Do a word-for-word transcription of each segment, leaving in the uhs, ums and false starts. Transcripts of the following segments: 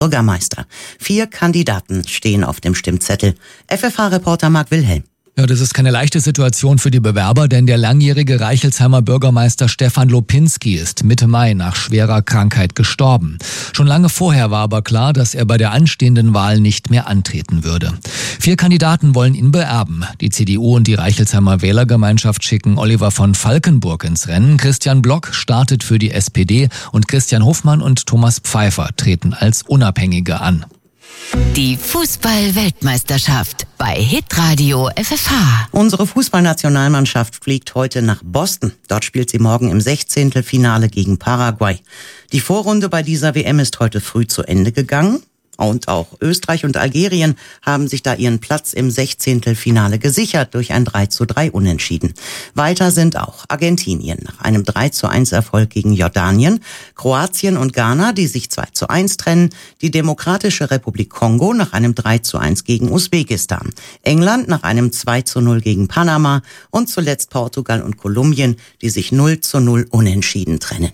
Bürgermeister. Vier Kandidaten stehen auf dem Stimmzettel. F F H-Reporter Marc Wilhelm. Ja, das ist keine leichte Situation für die Bewerber, denn der langjährige Reichelsheimer Bürgermeister Stefan Lopinski ist Mitte Mai nach schwerer Krankheit gestorben. Schon lange vorher war aber klar, dass er bei der anstehenden Wahl nicht mehr antreten würde. Vier Kandidaten wollen ihn beerben. Die C D U und die Reichelsheimer Wählergemeinschaft schicken Oliver von Falkenburg ins Rennen. Christian Block startet für die S P D und Christian Hofmann und Thomas Pfeiffer treten als Unabhängige an. Die Fußball-Weltmeisterschaft bei Hitradio F F H. Unsere Fußballnationalmannschaft fliegt heute nach Boston. Dort spielt sie morgen im Sechzehntelfinale gegen Paraguay. Die Vorrunde bei dieser W M ist heute früh zu Ende gegangen. Und auch Österreich und Algerien haben sich da ihren Platz im Sechzehntelfinale gesichert durch ein drei zu drei Unentschieden. Weiter sind auch Argentinien nach einem drei zu eins Erfolg gegen Jordanien, Kroatien und Ghana, die sich zwei zu eins trennen, die Demokratische Republik Kongo nach einem drei zu eins gegen Usbekistan, England nach einem zwei zu null gegen Panama und zuletzt Portugal und Kolumbien, die sich null zu null unentschieden trennen.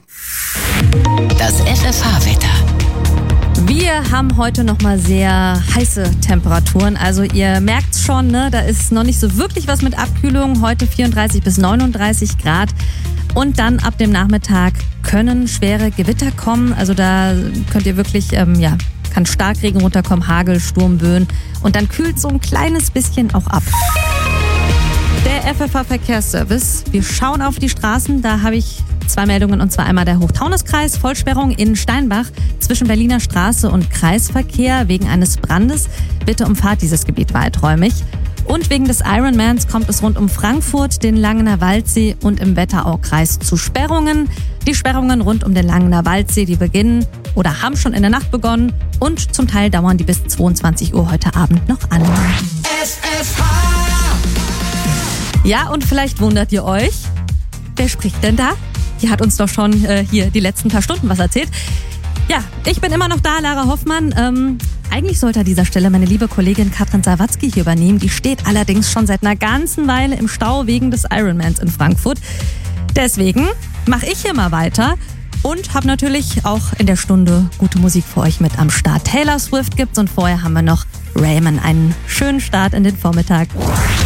Das F F H-Wetter. Wir haben heute noch mal sehr heiße Temperaturen. Also ihr merkt schon, ne, da ist noch nicht so wirklich was mit Abkühlung. Heute vierunddreißig bis neununddreißig Grad. Und dann ab dem Nachmittag können schwere Gewitter kommen. Also da könnt ihr wirklich, ähm, ja, kann Starkregen runterkommen, Hagel, Sturmböen. Und dann kühlt so ein kleines bisschen auch ab. Der F F H-Verkehrsservice. Wir schauen auf die Straßen. Da habe ich zwei Meldungen, und zwar einmal der Hochtaunuskreis, Vollsperrung in Steinbach zwischen Berliner Straße und Kreisverkehr wegen eines Brandes. Bitte umfahrt dieses Gebiet weiträumig. Und wegen des Ironmans kommt es rund um Frankfurt, den Langener Waldsee und im Wetteraukreis zu Sperrungen. Die Sperrungen rund um den Langener Waldsee, die beginnen oder haben schon in der Nacht begonnen und zum Teil dauern die bis zweiundzwanzig Uhr heute Abend noch an. F F H. Ja, und vielleicht wundert ihr euch, wer spricht denn da? Die hat uns doch schon äh, hier die letzten paar Stunden was erzählt. Ja, ich bin immer noch da, Lara Hoffmann. Ähm, eigentlich sollte an dieser Stelle meine liebe Kollegin Katrin Sawatzki hier übernehmen. Die steht allerdings schon seit einer ganzen Weile im Stau wegen des Ironmans in Frankfurt. Deswegen mache ich hier mal weiter und habe natürlich auch in der Stunde gute Musik für euch mit am Start. Taylor Swift gibt's und vorher haben wir noch Raymond. Einen schönen Start in den Vormittag.